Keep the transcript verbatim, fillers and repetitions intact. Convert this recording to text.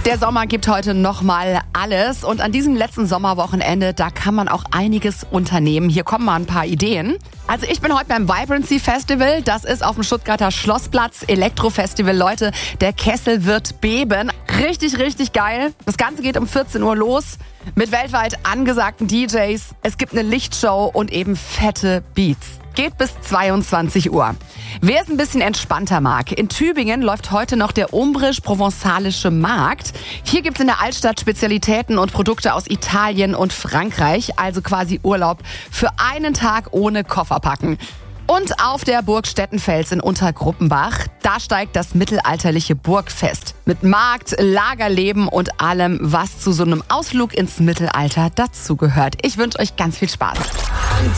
Der Sommer gibt heute nochmal alles und an diesem letzten Sommerwochenende, da kann man auch einiges unternehmen. Hier kommen mal ein paar Ideen. Also ich bin heute beim Vibrancy Festival, das ist auf dem Stuttgarter Schlossplatz, Elektrofestival. Leute, der Kessel wird beben. Richtig, richtig geil. Das Ganze geht um vierzehn Uhr los mit weltweit angesagten D Js. Es gibt eine Lichtshow und eben fette Beats. Geht bis zweiundzwanzig Uhr. Wer es ein bisschen entspannter mag, in Tübingen läuft heute noch der umbrisch-provenzalische Markt. Hier gibt es in der Altstadt Spezialitäten und Produkte aus Italien und Frankreich, also quasi Urlaub für einen Tag ohne Koffer packen. Und auf der Burg Stettenfels in Untergruppenbach, da steigt das mittelalterliche Burgfest. Mit Markt, Lagerleben und allem, was zu so einem Ausflug ins Mittelalter dazugehört. Ich wünsche euch ganz viel Spaß.